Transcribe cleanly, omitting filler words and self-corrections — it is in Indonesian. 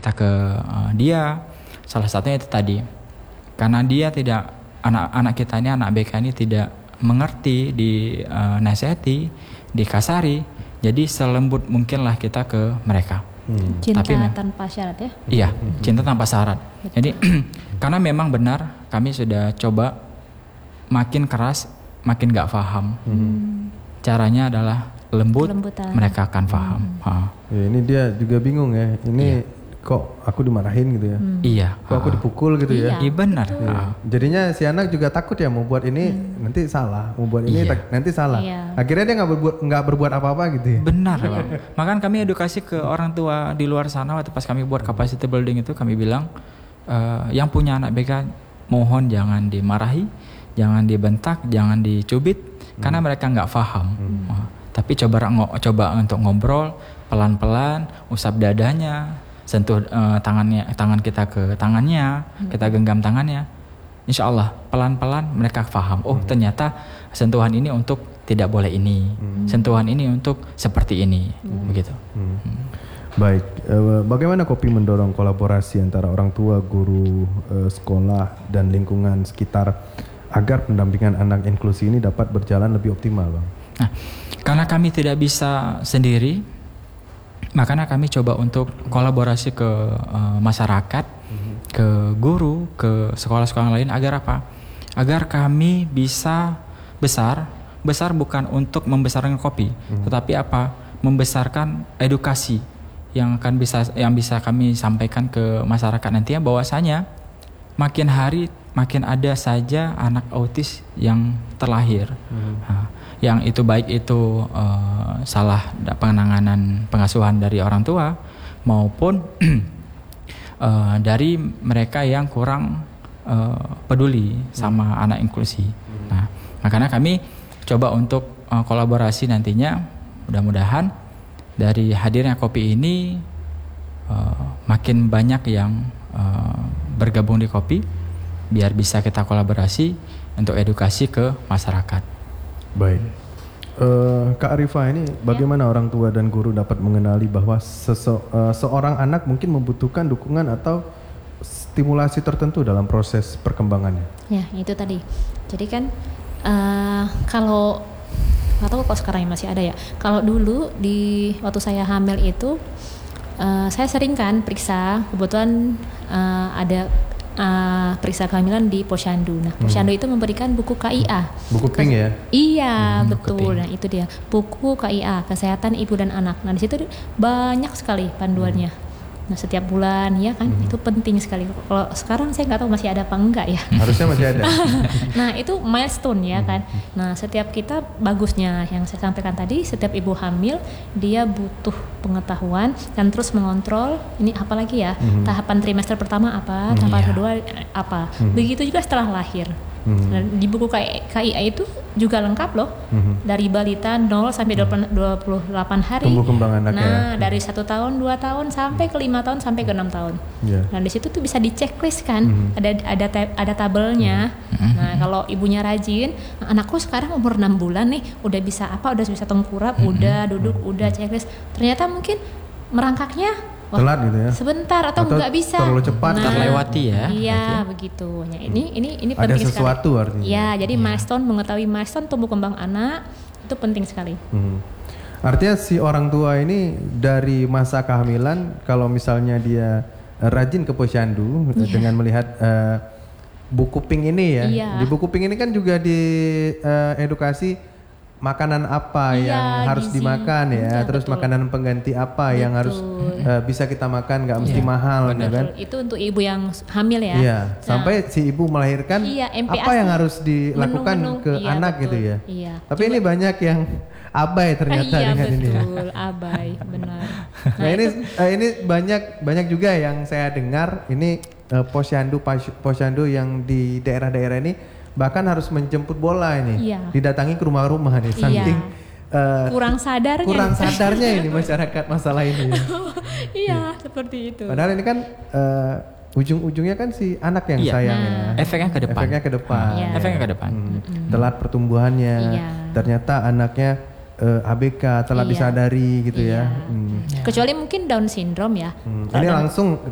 kita ke dia. Salah satunya itu tadi, karena dia tidak, anak kita ini, anak ABK ini tidak mengerti, dinasihati, dikasari, jadi selembut mungkinlah kita ke mereka. Cinta Tapi tanpa syarat ya? Iya, cinta tanpa syarat. Jadi karena memang benar kami sudah coba, makin keras makin gak paham. Caranya adalah Kelembutan. mereka akan paham. Ya, ini dia juga bingung ya. Ini kok aku dimarahin gitu ya? Iya. Kok aku dipukul gitu ya? Iya benar. Jadinya si anak juga takut ya, mau buat ini nanti salah, mau buat ini nanti salah. Iya. Akhirnya dia nggak berbuat apa-apa gitu ya? Benar, Bang. Makanya kami edukasi ke orang tua di luar sana waktu pas kami buat capacity building itu, kami bilang yang punya anak BK mohon jangan dimarahi, jangan dibentak, jangan dicubit, karena mereka nggak paham. Tapi coba untuk ngobrol pelan-pelan, usap dadanya, sentuh tangan kita ke tangannya, kita genggam tangannya. Insya Allah pelan-pelan mereka paham. Oh ternyata sentuhan ini untuk tidak boleh ini, sentuhan ini untuk seperti ini, begitu. Baik, bagaimana Kopi mendorong kolaborasi antara orang tua, guru, sekolah dan lingkungan sekitar agar pendampingan anak inklusi ini dapat berjalan lebih optimal, Bang? Nah, karena kami tidak bisa sendiri, makanya kami coba untuk kolaborasi ke masyarakat, ke guru, ke sekolah-sekolah lain, agar apa? Agar kami bisa besar bukan untuk membesarkan kopi, tetapi apa? Membesarkan edukasi yang bisa kami sampaikan ke masyarakat nantinya, bahwasanya makin hari makin ada saja anak autis yang terlahir. Yang itu baik itu salah penanganan pengasuhan dari orang tua maupun dari mereka yang kurang peduli sama anak inklusi. Nah, makanya kami coba untuk kolaborasi nantinya, mudah-mudahan dari hadirnya kopi ini makin banyak yang bergabung di kopi, biar bisa kita kolaborasi untuk edukasi ke masyarakat. Baik, Kak Arifah, ini bagaimana orang tua dan guru dapat mengenali bahwa seorang anak mungkin membutuhkan dukungan atau stimulasi tertentu dalam proses perkembangannya? Ya itu tadi. Jadi kan kalau nggak tahu kok sekarang masih ada ya. Kalau dulu waktu saya hamil itu saya sering kan periksa, kebetulan ada periksa kehamilan di Posyandu. Nah, Posyandu itu memberikan buku KIA. Buku pink ya? Iya, betul. Nah, itu dia. Buku KIA, Kesehatan Ibu dan Anak. Nah, di situ banyak sekali panduannya. Nah, setiap bulan ya kan, itu penting sekali. Kalau sekarang saya nggak tahu masih ada apa enggak ya. Harusnya masih ada. Nah, itu milestone ya kan. Nah, setiap kita bagusnya yang saya sampaikan tadi, setiap ibu hamil dia butuh pengetahuan dan terus mengontrol ini apalagi ya, tahapan trimester pertama apa, tahapan kedua apa. Begitu juga setelah lahir. Dan di buku KIA itu juga lengkap loh, dari balita 0 sampai 28 hari. Tumbuh kembang anak ya. Nah, dari 1 tahun, 2 tahun sampai ke 5 tahun sampai ke 6 tahun. Nah, di situ tuh bisa diceklis kan, ada tabelnya. Nah, kalau ibunya rajin, anakku sekarang umur 6 bulan nih, udah bisa tengkurap, udah duduk, udah checklist. Ternyata mungkin merangkaknya telat gitu ya, sebentar atau nggak bisa, terlalu cepat, terlewati ya. Iya begitu. Nah, ini ada penting sesuatu sekali. artinya. Ya, jadi milestone, mengetahui milestone tumbuh kembang anak itu penting sekali. Artinya si orang tua ini dari masa kehamilan, kalau misalnya dia rajin ke Posyandu dengan melihat buku pink ini ya, di buku pink ini kan juga di edukasi makanan apa yang harus dimakan ya, terus betul. makanan pengganti apa yang harus bisa kita makan, nggak mesti mahal, kan? Itu untuk ibu yang hamil ya. Iya, sampai si ibu melahirkan apa yang harus dilakukan ke anak gitu ya. Iya. Tapi ini banyak yang abai ternyata dengan ini. Iya betul, abai, benar. Nah, ini banyak juga yang saya dengar ini posyandu yang di daerah-daerah ini bahkan harus menjemput bola ini, didatangi ke rumah-rumah nih, saking kurang sadarnya ini masyarakat masalah ini. Iya, seperti itu. Padahal ini kan ujung-ujungnya kan si anak yang sayang ya. Efeknya ke depan. Telat pertumbuhannya. Ternyata anaknya ABK telah disadari gitu ya. Kecuali mungkin Down syndrome ya. Ini langsung